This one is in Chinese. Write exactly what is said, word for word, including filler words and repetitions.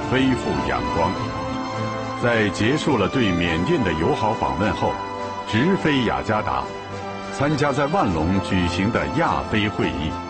飞赴仰光，在结束了对缅甸的友好访问后，直飞雅加达，参加在万隆举行的亚非会议。